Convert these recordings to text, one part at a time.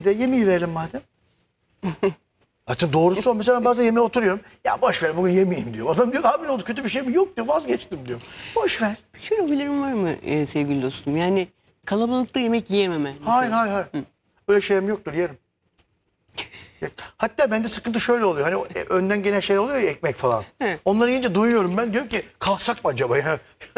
de yemeği verelim madem. Hatta doğrusu o. Mesela ben bazen yemeğe oturuyorum. Ya boş ver bugün yemeyeyim diyor. Adam diyor abi ne oldu kötü bir şey mi? Yok diyor vazgeçtim diyor. Boş ver. Şöyle huyların var mı sevgili dostum? Yani kalabalıkta yemek yiyememe. Mesela. Hayır. Öyle şeyim yoktur yerim. Hatta bende sıkıntı şöyle oluyor. Hani önden gelen şey oluyor ya ekmek falan. He. Onları yiyince duyuyorum ben diyorum ki kalksak mı acaba ya?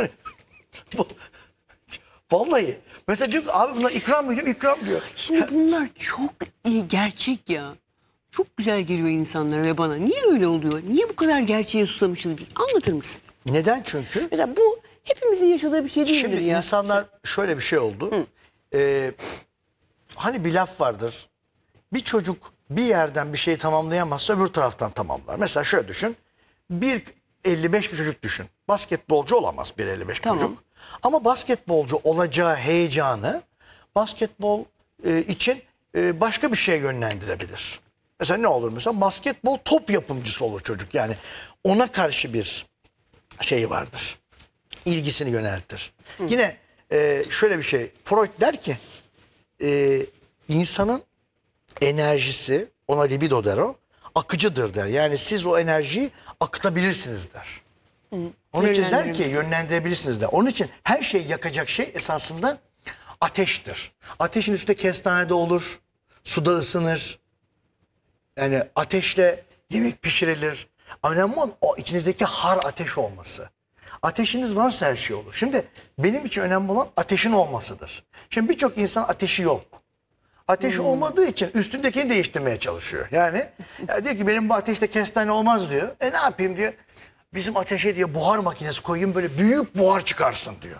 Vallahi. Mesela diyor ki abi bunlar ikram mı diyor? İkram diyor. Şimdi bunlar çok gerçek ya. Çok güzel geliyor insanlara ve bana. Niye öyle oluyor? Niye bu kadar gerçeğe susamışız? Bir anlatır mısın? Neden çünkü? Mesela bu hepimizin yaşadığı bir şey değildir Şimdi ya. insanlar şöyle bir şey oldu. Hani bir laf vardır. Bir çocuk bir yerden bir şeyi tamamlayamazsa öbür taraftan tamamlar. Mesela şöyle düşün. 1.55 bir çocuk düşün. Basketbolcu olamaz 1.55 bir Tamam. çocuk. Ama basketbolcu olacağı heyecanı basketbol için başka bir şeye yönlendirebilir. Mesela ne olur mesela basketbol top yapımcısı olur çocuk. Yani ona karşı bir şey vardır. İlgisini yöneltir. Yine şöyle bir şey. Freud der ki insanın enerjisi, ona libido der o, akıcıdır der. Yani siz o enerjiyi akıtabilirsiniz der. Onun için der ki yönlendirebilirsiniz der. Onun için her şeyi yakacak şey esasında ateştir. Ateşin üstünde kestane de olur, suda ısınır. Yani ateşle yemek pişirilir. Önemli olan o içinizdeki har ateş olması. Ateşiniz varsa her şey olur. Şimdi benim için önemli olan ateşin olmasıdır. Şimdi birçok insan ateşi yok. Ateşi olmadığı için üstündekini değiştirmeye çalışıyor. Yani ya diyor ki benim bu ateşte kestane olmaz diyor. Ne yapayım diyor. Bizim ateşe diyor buhar makinesi koyayım böyle büyük buhar çıkarsın diyor.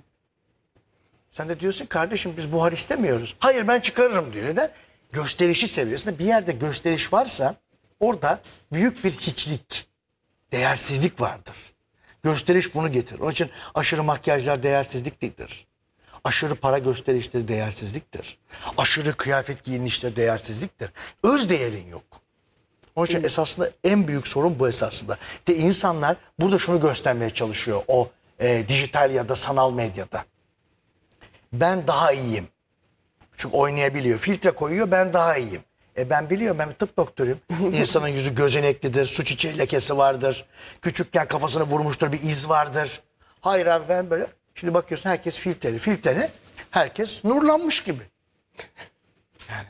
Sen de diyorsun kardeşim biz buhar istemiyoruz. Hayır ben çıkarırım diyor. Neden? Gösterişi seviyorsun. Bir yerde gösteriş varsa orada büyük bir hiçlik, değersizlik vardır. Gösteriş bunu getirir. Onun için aşırı makyajlar değersizlik değildir. Aşırı para gösterişleri değersizliktir. Aşırı kıyafet giyinişleri değersizliktir. Öz değerin yok. Onun için esasında en büyük sorun bu esasında. İşte insanlar burada şunu göstermeye çalışıyor o dijital ya da sanal medyada. Ben daha iyiyim. Çünkü oynayabiliyor. Filtre koyuyor ben daha iyiyim. Ben biliyorum ben bir tıp doktoruyum. İnsanın yüzü gözeneklidir. Su çiçeği lekesi vardır. Küçükken kafasını vurmuştur bir iz vardır. Hayır abi ben böyle. Şimdi bakıyorsun herkes filtreli. Filtreli herkes nurlanmış gibi. Yani.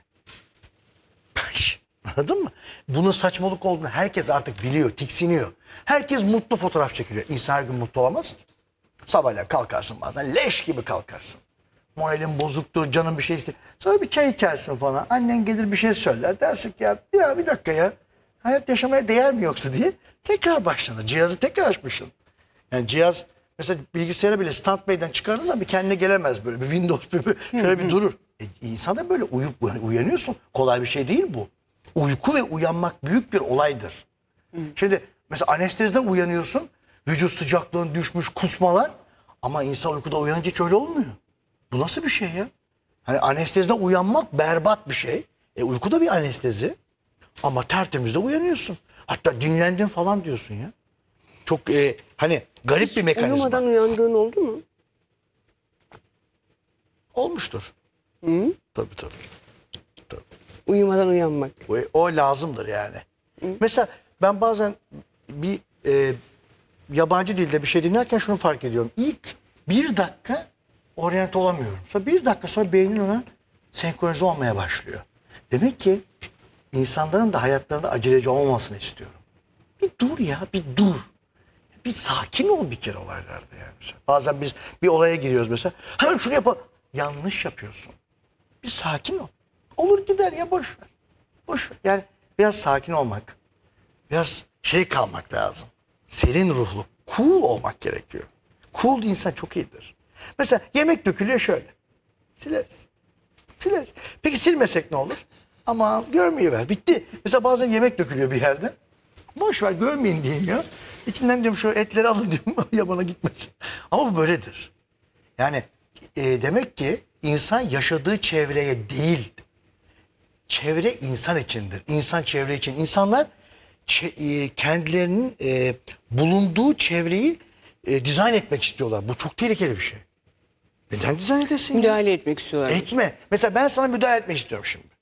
Anladın mı? Bunun saçmalık olduğunu herkes artık biliyor, tiksiniyor. Herkes mutlu fotoğraf çekiliyor. İnsan her gün mutlu olamaz ki. Sabahleyin kalkarsın bazen leş gibi kalkarsın. Moralin bozuktur, canın bir şey istiyor. Sonra bir çay içersin falan. Annen gelir bir şey söyler. Dersin ki ya bir dakika ya. Hayat yaşamaya değer mi yoksa diye. Tekrar başlanır. Cihazı tekrar açmışsın. Yani cihaz mesela bilgisayarı bile Stand B'den çıkardığın zaman bir kendine gelemez böyle. Bir Windows şöyle bir durur. İnsan da böyle uyanıyorsun. Kolay bir şey değil bu. Uyku ve uyanmak büyük bir olaydır. Şimdi mesela anesteziden uyanıyorsun. Vücut sıcaklığın düşmüş kusmalar. Ama insan uykuda uyanınca hiç öyle olmuyor. Bu nasıl bir şey ya? Hani anesteziden uyanmak berbat bir şey. Uyku da bir anestezi. Ama tertemiz de uyanıyorsun. Hatta dinlendin falan diyorsun ya. Çok hani garip bir mekanizma. Uyumadan uyandığın oldu mu? Olmuştur. Hı? Tabii. Uyumadan uyanmak. O lazımdır yani. Mesela ben bazen bir yabancı dilde bir şey dinlerken şunu fark ediyorum. İlk bir dakika oryante olamıyorum. Sonra bir dakika sonra beynin ona senkronize olmaya başlıyor. Demek ki insanların da hayatlarında aceleci olmamasını istiyorum. Bir dur ya, bir dur. Bir sakin ol bir kere olaylarda yani. Mesela. Bazen biz bir olaya giriyoruz mesela. Hemen şunu yapalım. Yanlış yapıyorsun. Bir sakin ol. Olur gider ya boş ver. Boş ver. Yani biraz sakin olmak. Biraz kalmak lazım. Serin ruhlu, cool olmak gerekiyor. Cool insan çok iyidir. Mesela yemek dökülüyor şöyle. Sileriz. Peki silmesek ne olur? Ama görmeyiver. Bitti. Mesela bazen yemek dökülüyor bir yerde. Boş ver görmeyin diyeyim ya. İçinden diyorum şu etleri alın diyorum yabana gitmesin. Ama bu böyledir. Yani demek ki insan yaşadığı çevreye değil, çevre insan içindir. İnsan çevre için. İnsanlar kendilerinin bulunduğu çevreyi dizayn etmek istiyorlar. Bu çok tehlikeli bir şey. Neden dizayn edesin ya? Müdahale etmek istiyorlar. Etme. Mesela ben sana müdahale etmek istiyorum şimdi.